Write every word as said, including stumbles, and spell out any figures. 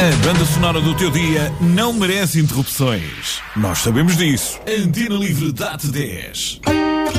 A banda sonora do teu dia não merece interrupções. Nós sabemos disso. Antena Livre dá-te dez.